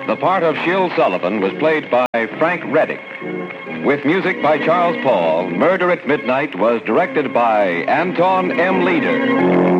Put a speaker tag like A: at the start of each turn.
A: The part of Shil Sullivan was played by Frank Reddick. With music by Charles Paul, Murder at Midnight was directed by Anton M. Leader.